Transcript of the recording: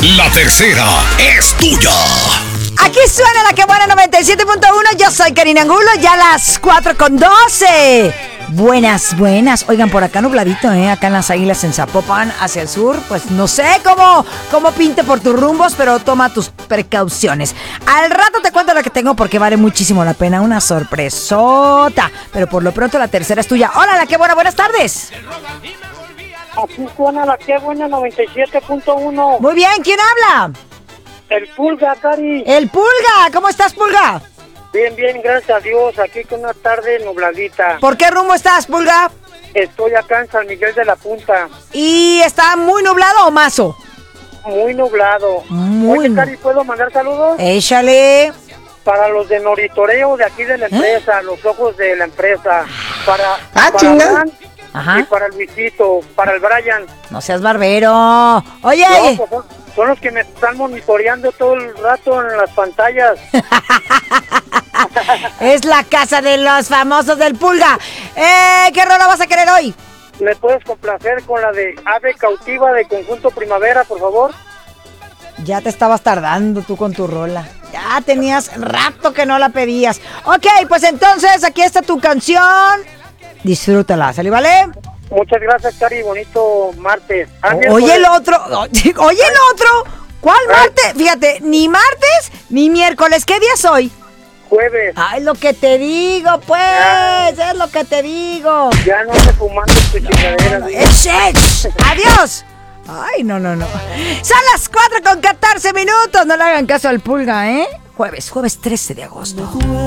La tercera es tuya. Aquí suena la que buena 97.1. Yo soy Karina Angulo, ya las 4:12. Buenas. Oigan, por acá nubladito, acá en las Águilas, en Zapopan, hacia el sur. Pues no sé cómo pinte por tus rumbos, pero toma tus precauciones. Al rato te cuento lo que tengo porque vale muchísimo la pena. Una sorpresota. Pero por lo pronto la tercera es tuya. Hola, la que buena, buenas tardes. Aquí suena la que buena 97.1. Muy bien, ¿quién habla? El Pulga, Cari. El Pulga, ¿cómo estás, Pulga? Bien, gracias a Dios. Aquí con una tarde nubladita. ¿Por qué rumbo estás, Pulga? Estoy acá en San Miguel de la Punta. ¿Y está muy nublado o mazo? Muy nublado. Muy Oye, Cari, ¿puedo mandar saludos? Échale. Para los de Noritoreo de aquí de la empresa, los ojos de la empresa. Para chinga. Fran y para Luisito, para el Brian. No seas barbero. Oye. No, pues son los que me están monitoreando todo el rato en las pantallas. Es la casa de los famosos del Pulga. ¿Qué rola vas a querer hoy? ¿Me puedes complacer con la de Ave Cautiva de Conjunto Primavera, por favor? Ya te estabas tardando tú con tu rola. Ya tenías rato que no la pedías. Ok, pues entonces aquí está tu canción. Disfrútala, ¿sale, vale? Muchas gracias, Cari. Bonito martes. Oye, el otro. ¿Cuál martes? Fíjate, ni martes ni miércoles. ¿Qué día es hoy? Jueves. Ay, lo que te digo, pues. Es lo que te digo. Ya no ando fumando tu chingadera. Adiós. Ay, no. Son las 4:14. No le hagan caso al Pulga, ¿eh? Jueves 13 de agosto.